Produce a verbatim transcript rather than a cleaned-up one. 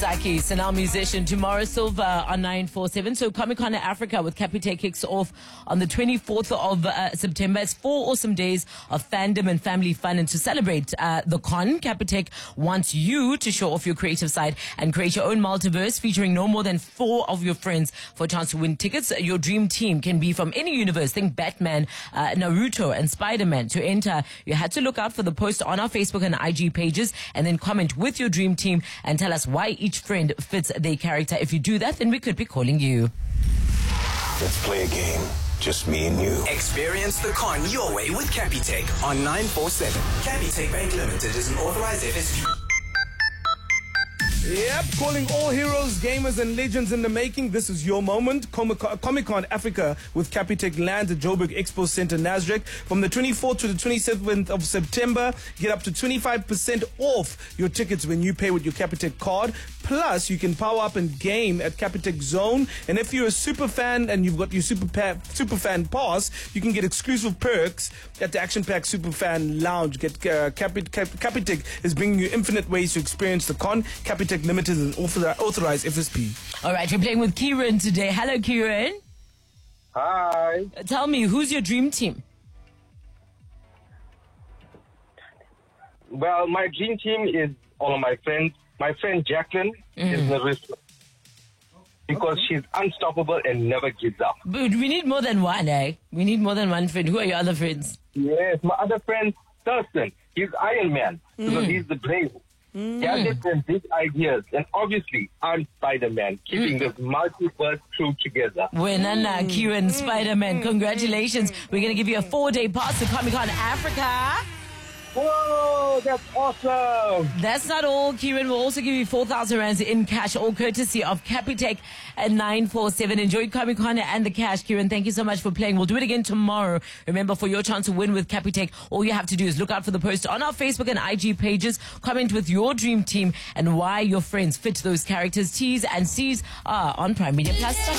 Zaki, Sanal musician, tomorrow Silva on nine four seven. So Comic Con Africa with Capitec kicks off on the twenty-fourth of uh, September. It's four awesome days of fandom and family fun. And to celebrate uh, the con, Capitec wants you to show off your creative side and create your own multiverse featuring no more than four of your friends for a chance to win tickets. Your dream team can be from any universe. Think Batman, uh, Naruto and Spider-Man. To enter, you had to look out for the post on our Facebook and I G pages and then comment with your dream team and tell us why each friend fits their character. If you do that, then we could be calling you. Let's play a game. Just me and you. Experience the con your way with Capitec on nine four seven. Capitec Bank Limited is an authorized F S P. Yep, calling all heroes, gamers and legends in the making. This is your moment. Comic Con Africa with Capitec lands at Joburg Expo Center, Nasrec. From the twenty-fourth to the twenty-seventh of September, get up to twenty-five percent off your tickets when you pay with your Capitec card. Plus, you can power up and game at Capitec Zone. And if you're a super fan and you've got your super, pa- super fan pass, you can get exclusive perks at the Action Pack Super Fan Lounge. Get uh, Capit- Cap- Capitec is bringing you infinite ways to experience the con. Capitec Limited is an author- authorized F S P. All right, we're playing with Kieran today. Hello, Kieran. Hi. Uh, tell me, who's your dream team? Well, my dream team is all of my friends. My friend Jacqueline mm. is Narissa because okay. she's unstoppable and never gives up. But we need more than one, eh? We need more than one friend. Who are your other friends? Yes, my other friend, Thurston. He's Iron Man mm. because he's the brave. Mm. Gadgets and big ideas. And obviously, I'm Spider-Man, keeping mm. this multiverse crew together. Wenana, mm. Kieran, mm. Spider-Man, congratulations. We're going to give you a four-day pass to Comic Con Africa. Whoa, that's awesome. That's not all. Kieran will also give you four thousand rands in cash, all courtesy of Capitec at nine four seven. Enjoy Comic Con and the cash, Kieran. Thank you so much for playing. We'll do it again tomorrow. Remember, for your chance to win with Capitec, all you have to do is look out for the post on our Facebook and I G pages. Comment with your dream team and why your friends fit those characters. T's and C's are on Prime Media Plus.